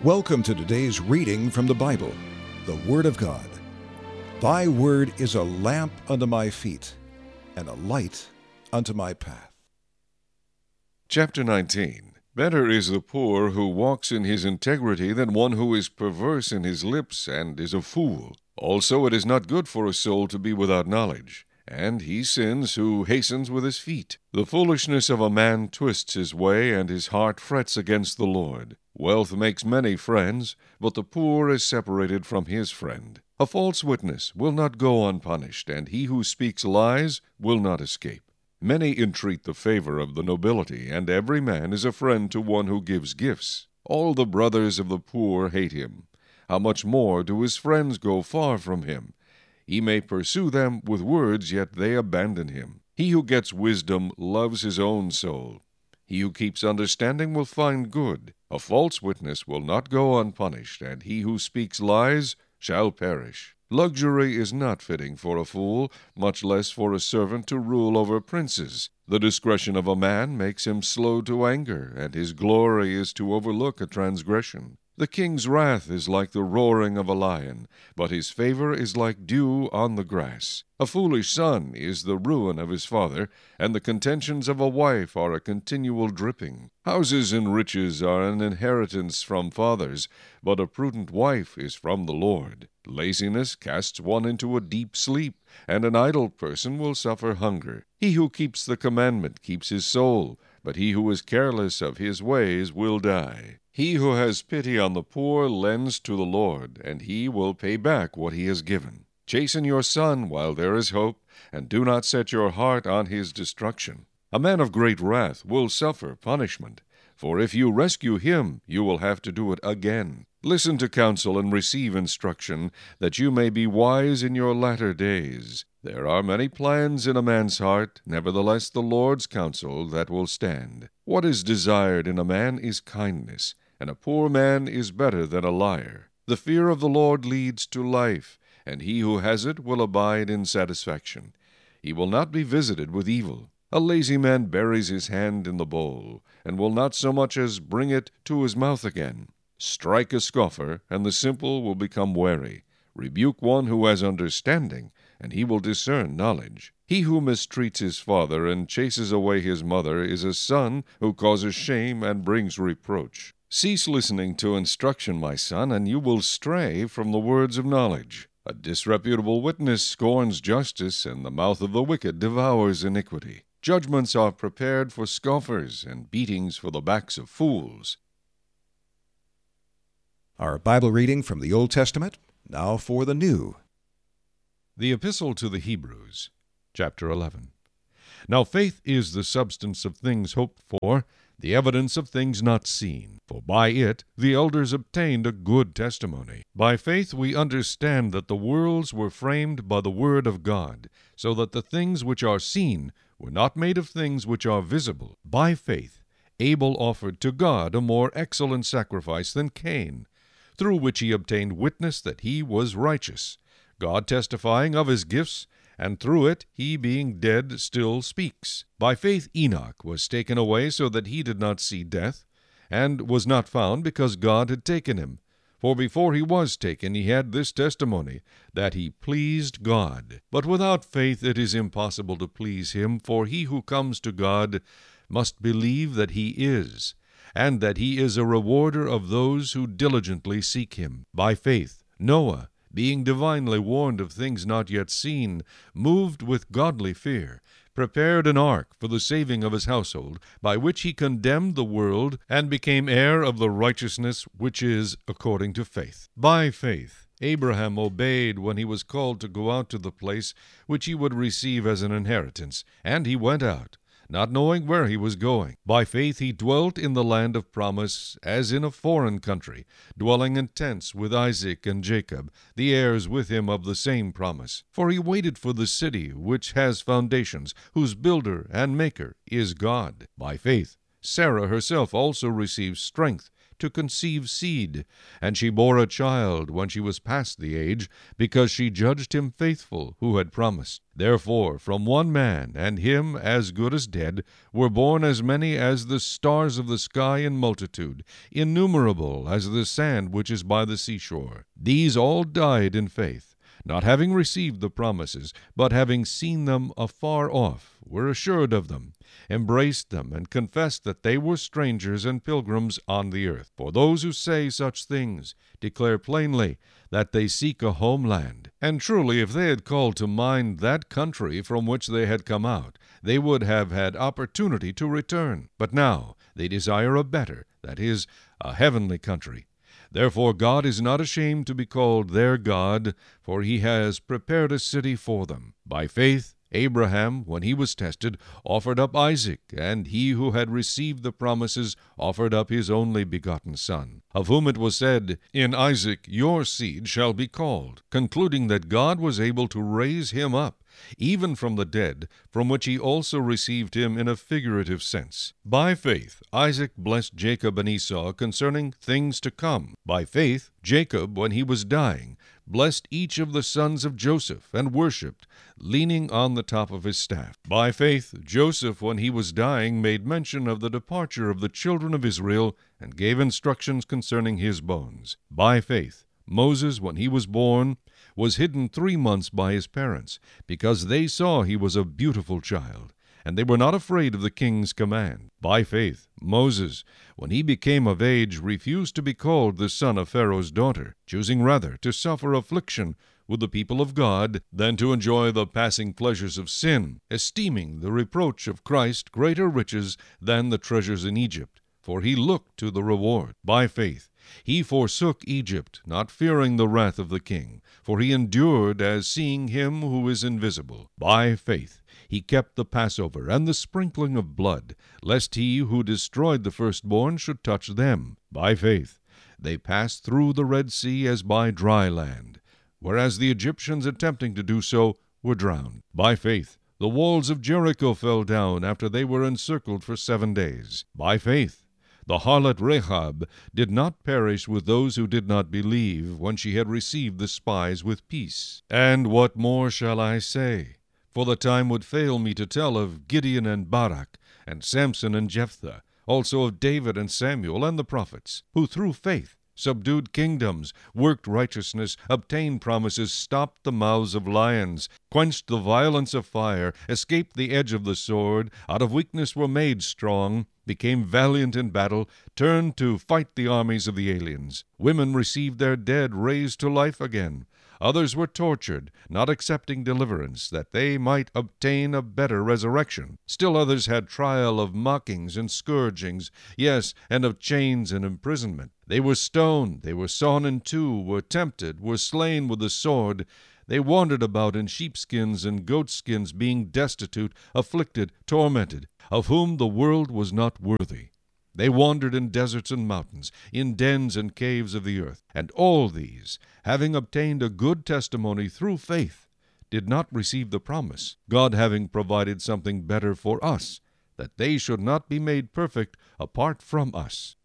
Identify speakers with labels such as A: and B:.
A: Welcome to today's reading from the Bible, the Word of God. Thy word is a lamp unto my feet, and a light unto my path.
B: Chapter 19. Better is the poor who walks in his integrity than one who is perverse in his lips and is a fool. Also it is not good for a soul to be without knowledge, and he sins who hastens with his feet. The foolishness of a man twists his way, and his heart frets against the Lord. Wealth makes many friends, but the poor is separated from his friend. A false witness will not go unpunished, and he who speaks lies will not escape. Many entreat the favor of the nobility, and every man is a friend to one who gives gifts. All the brothers of the poor hate him. How much more do his friends go far from him? He may pursue them with words, yet they abandon him. He who gets wisdom loves his own soul. He who keeps understanding will find good. A false witness will not go unpunished, and he who speaks lies shall perish. Luxury is not fitting for a fool, much less for a servant to rule over princes. The discretion of a man makes him slow to anger, and his glory is to overlook a transgression. The king's wrath is like the roaring of a lion, but his favor is like dew on the grass. A foolish son is the ruin of his father, and the contentions of a wife are a continual dripping. Houses and riches are an inheritance from fathers, but a prudent wife is from the Lord. Laziness casts one into a deep sleep, and an idle person will suffer hunger. He who keeps the commandment keeps his soul, but he who is careless of his ways will die. He who has pity on the poor lends to the Lord, and he will pay back what he has given. Chasten your son while there is hope, and do not set your heart on his destruction. A man of great wrath will suffer punishment, for if you rescue him, you will have to do it again. Listen to counsel and receive instruction, that you may be wise in your latter days. There are many plans in a man's heart, nevertheless the Lord's counsel that will stand. What is desired in a man is kindness, and a poor man is better than a liar. The fear of the Lord leads to life, and he who has it will abide in satisfaction. He will not be visited with evil. A lazy man buries his hand in the bowl, and will not so much as bring it to his mouth again. Strike a scoffer, and the simple will become wary. Rebuke one who has understanding, and he will discern knowledge. He who mistreats his father and chases away his mother is a son who causes shame and brings reproach. Cease listening to instruction, my son, and you will stray from the words of knowledge. A disreputable witness scorns justice, and the mouth of the wicked devours iniquity. Judgments are prepared for scoffers, and beatings for the backs of fools.
A: Our Bible reading from the Old Testament, now for the New.
B: The Epistle to the Hebrews, chapter 11. Now faith is the substance of things hoped for, the evidence of things not seen. For by it the elders obtained a good testimony. By faith we understand that the worlds were framed by the word of God, so that the things which are seen were not made of things which are visible. By faith Abel offered to God a more excellent sacrifice than Cain, through which he obtained witness that he was righteous, God testifying of his gifts, and through it he, being dead, still speaks. By faith Enoch was taken away so that he did not see death, and was not found because God had taken him. For before he was taken he had this testimony, that he pleased God. But without faith it is impossible to please him, for he who comes to God must believe that he is, and that he is a rewarder of those who diligently seek him. By faith Noah, being divinely warned of things not yet seen, moved with godly fear, prepared an ark for the saving of his household, by which he condemned the world, and became heir of the righteousness which is according to faith. By faith Abraham obeyed when he was called to go out to the place which he would receive as an inheritance, and he went out, not knowing where he was going. By faith he dwelt in the land of promise, as in a foreign country, dwelling in tents with Isaac and Jacob, the heirs with him of the same promise. For he waited for the city which has foundations, whose builder and maker is God. By faith Sarah herself also received strength to conceive seed. And she bore a child when she was past the age, because she judged him faithful who had promised. Therefore from one man, and him as good as dead, were born as many as the stars of the sky in multitude, innumerable as the sand which is by the seashore. These all died in faith, not having received the promises, but having seen them afar off, were assured of them, embraced them, and confessed that they were strangers and pilgrims on the earth. For those who say such things declare plainly that they seek a homeland. And truly, if they had called to mind that country from which they had come out, they would have had opportunity to return. But now they desire a better, that is, a heavenly country. Therefore God is not ashamed to be called their God, for he has prepared a city for them. By faith Abraham, when he was tested, offered up Isaac, and he who had received the promises offered up his only begotten son, of whom it was said, In Isaac your seed shall be called, concluding that God was able to raise him up, even from the dead, from which he also received him in a figurative sense. By faith Isaac blessed Jacob and Esau concerning things to come. By faith Jacob, when he was dying, blessed each of the sons of Joseph, and worshipped, leaning on the top of his staff. By faith Joseph, when he was dying, made mention of the departure of the children of Israel, and gave instructions concerning his bones. By faith Moses, when he was born, was hidden 3 months by his parents, because they saw he was a beautiful child, and they were not afraid of the king's command. By faith Moses, when he became of age, refused to be called the son of Pharaoh's daughter, choosing rather to suffer affliction with the people of God than to enjoy the passing pleasures of sin, esteeming the reproach of Christ greater riches than the treasures in Egypt, for he looked to the reward. By faith he forsook Egypt, not fearing the wrath of the king, for he endured as seeing him who is invisible. By faith he kept the Passover and the sprinkling of blood, lest he who destroyed the firstborn should touch them. By faith they passed through the Red Sea as by dry land, whereas the Egyptians attempting to do so were drowned. By faith the walls of Jericho fell down after they were encircled for 7 days. By faith the harlot Rahab did not perish with those who did not believe, when she had received the spies with peace. And what more shall I say? For the time would fail me to tell of Gideon and Barak, and Samson and Jephthah, also of David and Samuel and the prophets, who through faith subdued kingdoms, worked righteousness, obtained promises, stopped the mouths of lions, quenched the violence of fire, escaped the edge of the sword, out of weakness were made strong, became valiant in battle, turned to fight the armies of the aliens. Women received their dead raised to life again. Others were tortured, not accepting deliverance, that they might obtain a better resurrection. Still others had trial of mockings and scourgings, yes, and of chains and imprisonment. They were stoned, they were sawn in two, were tempted, were slain with the sword. They wandered about in sheepskins and goatskins, being destitute, afflicted, tormented, of whom the world was not worthy. They wandered in deserts and mountains, in dens and caves of the earth. And all these, having obtained a good testimony through faith, did not receive the promise, God having provided something better for us, that they should not be made perfect apart from us.